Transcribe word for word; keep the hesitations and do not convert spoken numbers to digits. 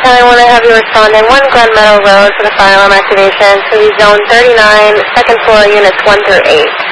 I want to have you respond in one Glen Meadow Road for the fire alarm activation to the zone thirty-nine, second floor, units one through eight.